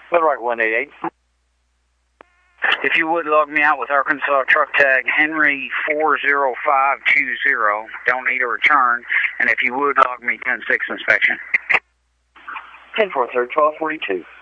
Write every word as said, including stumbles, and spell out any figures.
Red Rock one eight eight. If you would log me out with Arkansas truck tag Henry four zero five two zero. Don't need a return. And if you would log me ten six inspection. ten four third twelve forty-two.